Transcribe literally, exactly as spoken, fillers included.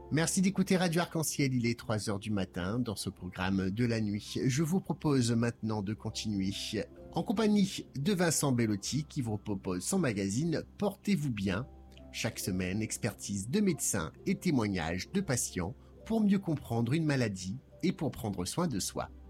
Merci d'écouter Radio Arc-en-Ciel, il est trois heures du matin dans ce programme de la nuit. Je vous propose maintenant de continuer en compagnie de Vincent Bellotti qui vous propose son magazine Portez-vous bien. Chaque semaine, expertise de médecins et témoignages de patients pour mieux comprendre une maladie et pour prendre soin de soi.